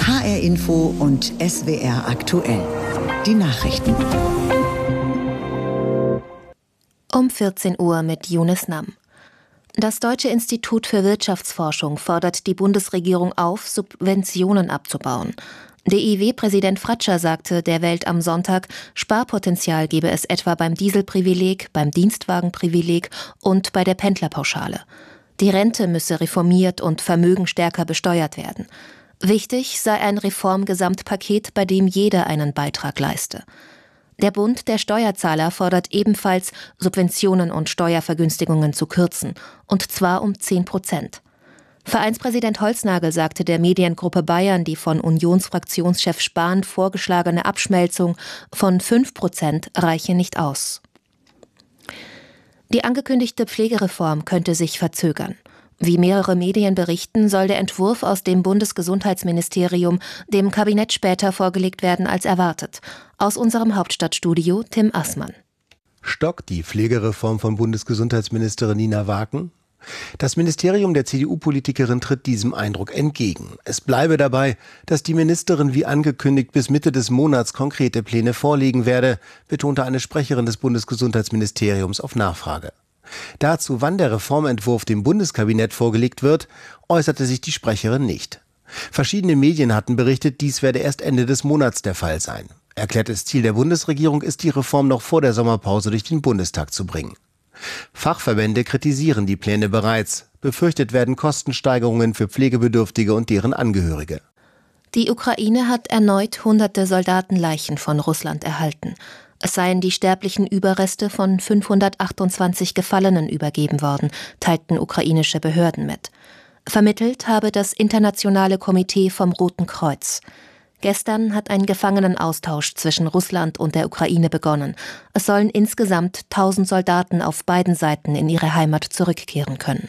HR Info und SWR aktuell. Die Nachrichten. Um 14 Uhr mit Younes Nam. Das Deutsche Institut für Wirtschaftsforschung fordert die Bundesregierung auf, Subventionen abzubauen. DIW-Präsident Fratscher sagte der Welt am Sonntag, Sparpotenzial gebe es etwa beim Dieselprivileg, beim Dienstwagenprivileg und bei der Pendlerpauschale. Die Rente müsse reformiert und Vermögen stärker besteuert werden. Wichtig sei ein Reformgesamtpaket, bei dem jeder einen Beitrag leiste. Der Bund der Steuerzahler fordert ebenfalls, Subventionen und Steuervergünstigungen zu kürzen, und zwar um 10%. Vereinspräsident Holznagel sagte der Mediengruppe Bayern die von Unionsfraktionschef Spahn vorgeschlagene Abschmelzung von 5% reiche nicht aus. Die angekündigte Pflegereform könnte sich verzögern. Wie mehrere Medien berichten, soll der Entwurf aus dem Bundesgesundheitsministerium dem Kabinett später vorgelegt werden als erwartet. Aus unserem Hauptstadtstudio Tim Assmann. Stockt die Pflegereform von Bundesgesundheitsministerin Nina Wagen? Das Ministerium der CDU-Politikerin tritt diesem Eindruck entgegen. Es bleibe dabei, dass die Ministerin wie angekündigt bis Mitte des Monats konkrete Pläne vorlegen werde, betonte eine Sprecherin des Bundesgesundheitsministeriums auf Nachfrage. Dazu, wann der Reformentwurf dem Bundeskabinett vorgelegt wird, äußerte sich die Sprecherin nicht. Verschiedene Medien hatten berichtet, dies werde erst Ende des Monats der Fall sein. Erklärtes Ziel der Bundesregierung ist, die Reform noch vor der Sommerpause durch den Bundestag zu bringen. Fachverbände kritisieren die Pläne bereits. Befürchtet werden Kostensteigerungen für Pflegebedürftige und deren Angehörige. Die Ukraine hat erneut hunderte Soldatenleichen von Russland erhalten. Es seien die sterblichen Überreste von 528 Gefallenen übergeben worden, teilten ukrainische Behörden mit. Vermittelt habe das Internationale Komitee vom Roten Kreuz. Gestern hat ein Gefangenenaustausch zwischen Russland und der Ukraine begonnen. Es sollen insgesamt 1000 Soldaten auf beiden Seiten in ihre Heimat zurückkehren können.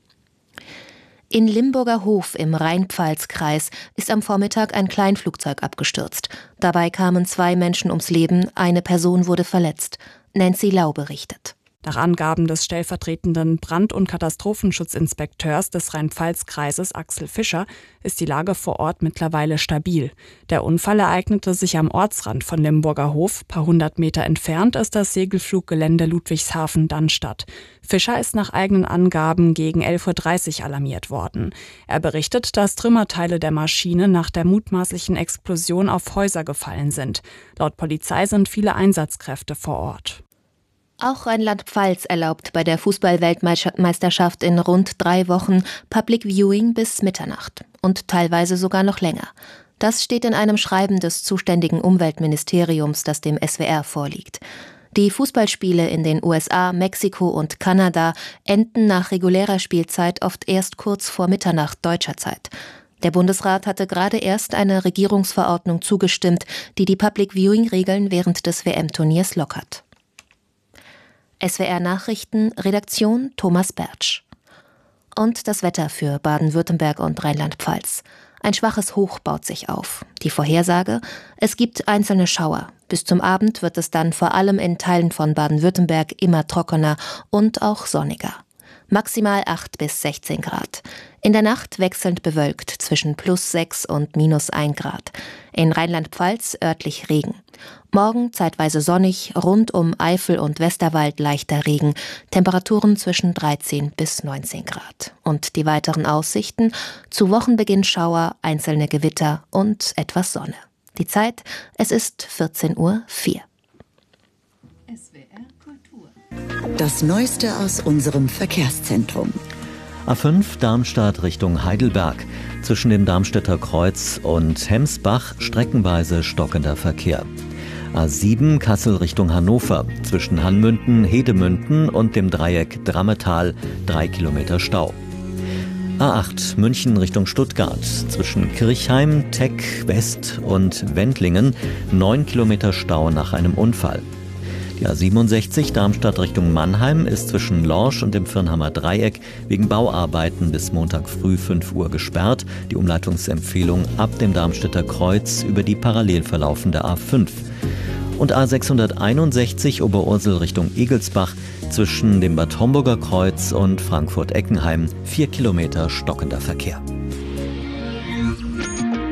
In Limburger Hof im Rhein-Pfalz-Kreis ist am Vormittag ein Kleinflugzeug abgestürzt. Dabei kamen 2 Menschen ums Leben, eine Person wurde verletzt. Nancy Lau berichtet. Nach Angaben des stellvertretenden Brand- und Katastrophenschutzinspekteurs des Rhein-Pfalz-Kreises Axel Fischer ist die Lage vor Ort mittlerweile stabil. Der Unfall ereignete sich am Ortsrand von Limburger Hof. Paar 100 Meter entfernt ist das Segelfluggelände Ludwigshafen-Dannstatt. Fischer ist nach eigenen Angaben gegen 11:30 Uhr alarmiert worden. Er berichtet, dass Trümmerteile der Maschine nach der mutmaßlichen Explosion auf Häuser gefallen sind. Laut Polizei sind viele Einsatzkräfte vor Ort. Auch Rheinland-Pfalz erlaubt bei der Fußball-Weltmeisterschaft in rund 3 Wochen Public Viewing bis Mitternacht und teilweise sogar noch länger. Das steht in einem Schreiben des zuständigen Umweltministeriums, das dem SWR vorliegt. Die Fußballspiele in den USA, Mexiko und Kanada enden nach regulärer Spielzeit oft erst kurz vor Mitternacht deutscher Zeit. Der Bundesrat hatte gerade erst eine Regierungsverordnung zugestimmt, die die Public Viewing-Regeln während des WM-Turniers lockert. SWR Nachrichten, Redaktion Thomas Bertsch. Und das Wetter für Baden-Württemberg und Rheinland-Pfalz. Ein schwaches Hoch baut sich auf. Die Vorhersage: Es gibt einzelne Schauer. Bis zum Abend wird es dann vor allem in Teilen von Baden-Württemberg immer trockener und auch sonniger. Maximal 8 bis 16 Grad. In der Nacht wechselnd bewölkt zwischen +6 und -1 Grad. In Rheinland-Pfalz örtlich Regen. Morgen zeitweise sonnig, rund um Eifel und Westerwald leichter Regen. Temperaturen zwischen 13 bis 19 Grad. Und die weiteren Aussichten: zu Wochenbeginn Schauer, einzelne Gewitter und etwas Sonne. Die Zeit: es ist 14:04 Uhr. Das Neueste aus unserem Verkehrszentrum. A5 Darmstadt Richtung Heidelberg. Zwischen dem Darmstädter Kreuz und Hemsbach streckenweise stockender Verkehr. A7 Kassel Richtung Hannover. Zwischen Hanmünden, Hedemünden und dem Dreieck Drammetal 3 Kilometer Stau. A8 München Richtung Stuttgart. Zwischen Kirchheim, Teck West und Wendlingen 9 Kilometer Stau nach einem Unfall. Die A67 Darmstadt Richtung Mannheim ist zwischen Lorsch und dem Firnhammer Dreieck wegen Bauarbeiten bis Montag früh 5 Uhr gesperrt. Die Umleitungsempfehlung ab dem Darmstädter Kreuz über die parallel verlaufende A5. Und A661 Oberursel Richtung Egelsbach zwischen dem Bad Homburger Kreuz und Frankfurt-Eckenheim 4 Kilometer stockender Verkehr.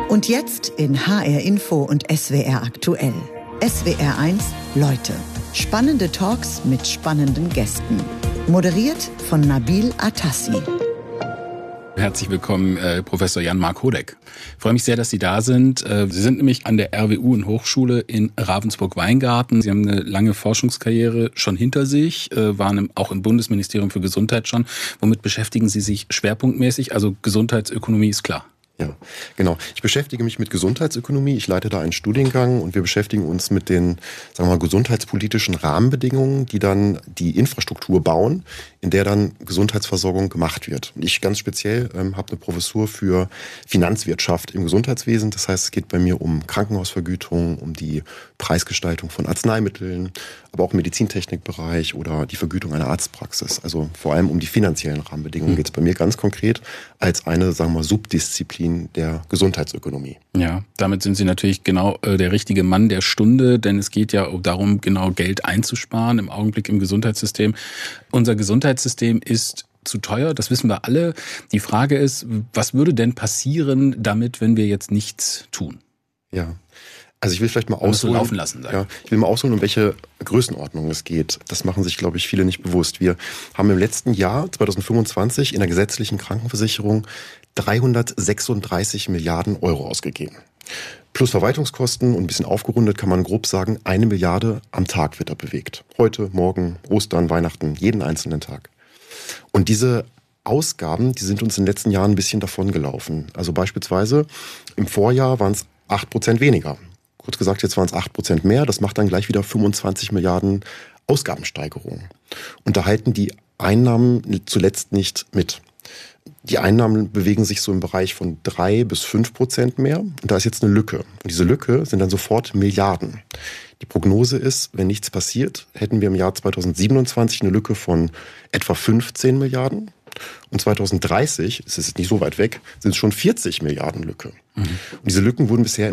Und jetzt in HR Info und SWR aktuell. SWR 1 Leute. Spannende Talks mit spannenden Gästen. Moderiert von Nabil Atassi. Herzlich willkommen, Professor Jan-Marc Hodeck. Ich freue mich sehr, dass Sie da sind. Sie sind nämlich an der RWU und Hochschule in Ravensburg-Weingarten. Sie haben eine lange Forschungskarriere schon hinter sich, waren auch im Bundesministerium für Gesundheit schon. Womit beschäftigen Sie sich schwerpunktmäßig? Also Gesundheitsökonomie ist klar. Ja, genau. Ich beschäftige mich mit Gesundheitsökonomie. Ich leite da einen Studiengang und wir beschäftigen uns mit den, sagen wir mal, gesundheitspolitischen Rahmenbedingungen, die dann die Infrastruktur bauen, in der dann Gesundheitsversorgung gemacht wird. Und ich ganz speziell habe eine Professur für Finanzwirtschaft im Gesundheitswesen. Das heißt, es geht bei mir um Krankenhausvergütung, um die Preisgestaltung von Arzneimitteln, aber auch im Medizintechnikbereich oder die Vergütung einer Arztpraxis. Also vor allem um die finanziellen Rahmenbedingungen geht es bei mir ganz konkret als eine, sagen wir mal, Subdisziplin der Gesundheitsökonomie. Ja, damit sind Sie natürlich genau der richtige Mann der Stunde, denn es geht ja darum, genau Geld einzusparen im Augenblick im Gesundheitssystem. Unser Gesundheitssystem ist zu teuer, das wissen wir alle. Die Frage ist, was würde denn passieren damit, wenn wir jetzt nichts tun? Ja. Also ich will vielleicht mal ausholen, laufen lassen, ja, ich will mal ausholen, um welche Größenordnung es geht. Das machen sich, glaube ich, viele nicht bewusst. Wir haben im letzten Jahr, 2025, in der gesetzlichen Krankenversicherung 336 Milliarden Euro ausgegeben. Plus Verwaltungskosten und ein bisschen aufgerundet kann man grob sagen, 1 Milliarde am Tag wird da bewegt. Heute, morgen, Ostern, Weihnachten, jeden einzelnen Tag. Und diese Ausgaben, die sind uns in den letzten Jahren ein bisschen davongelaufen. Also beispielsweise im Vorjahr waren es 8% weniger. Kurz gesagt, jetzt waren es 8% mehr. Das macht dann gleich wieder 25 Milliarden Ausgabensteigerungen. Und da halten die Einnahmen zuletzt nicht mit. Die Einnahmen bewegen sich so im Bereich von 3-5% mehr. Und da ist jetzt eine Lücke. Und diese Lücke sind dann sofort Milliarden. Die Prognose ist, wenn nichts passiert, hätten wir im Jahr 2027 eine Lücke von etwa 15 Milliarden. Und 2030, es ist nicht so weit weg, sind es schon 40 Milliarden Lücke. Und diese Lücken wurden bisher